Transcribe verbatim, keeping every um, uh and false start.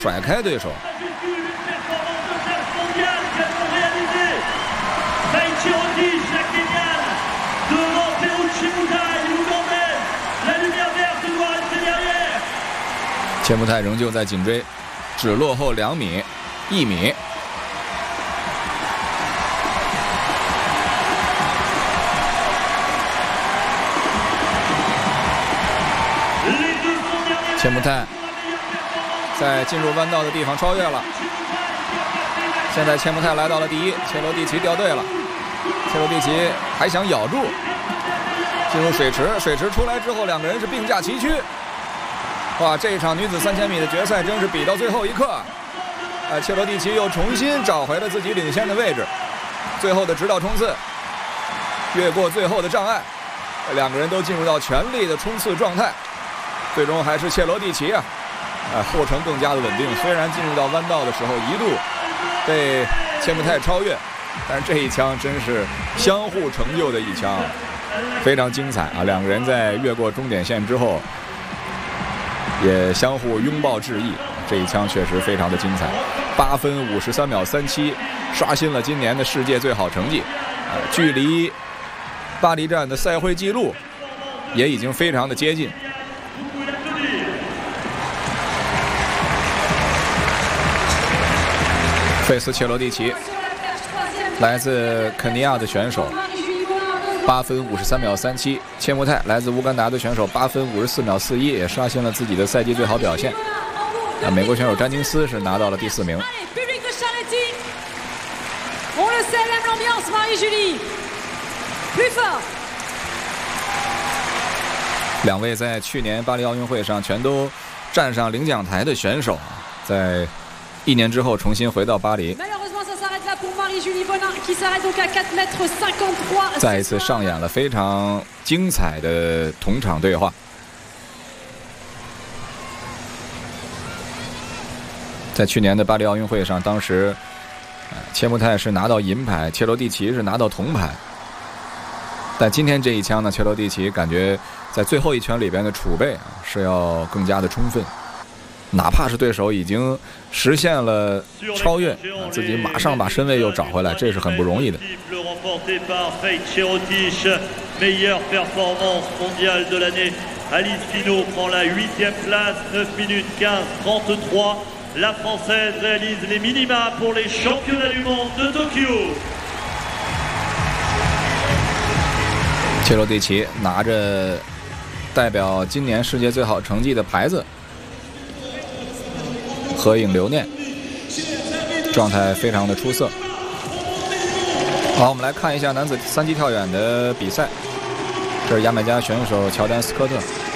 甩开对手。切穆泰仍旧在紧追，只落后两米，一米。切穆泰在进入弯道的地方超越了，现在切穆泰来到了第一，切罗蒂奇掉队了，切罗蒂奇还想咬住，进入水池，水池出来之后，两个人是并驾齐驱。哇，这一场女子三千米的决赛真是比到最后一刻，呃，切罗蒂奇又重新找回了自己领先的位置，最后的直道冲刺，越过最后的障碍，两个人都进入到全力的冲刺状态。最终还是切罗蒂奇啊，呃，后程更加的稳定。虽然进入到弯道的时候一度被切穆泰超越，但是这一枪真是相互成就的一枪，非常精彩啊！两个人在越过终点线之后，也相互拥抱致意。这一枪确实非常的精彩，八分五十三秒三七，刷新了今年的世界最好成绩，呃，距离巴黎站的赛会纪录也已经非常的接近。费斯切罗蒂奇，来自肯尼亚的选手，八分五十三秒三七。切穆泰来自乌干达的选手，八分五十四秒四一，也刷新了自己的赛季最好表现。啊，美国选手詹金斯是拿到了第四名。两位在去年巴黎奥运会上全都站上领奖台的选手，在一年之后重新回到巴黎，再一次上演了非常精彩的同场对话。在去年的巴黎奥运会上，当时切穆泰是拿到银牌，切罗蒂奇是拿到铜牌。但今天这一枪呢，切罗蒂奇感觉在最后一拳里边的储备啊是要更加的充分。哪怕是对手已经实现了超越，自己马上把身位又找回来，这是很不容易的。切罗蒂奇拿着代表今年世界最好成绩的牌子，合影留念，状态非常的出色。好，我们来看一下男子三级跳远的比赛，这是牙买加选手乔丹斯科特。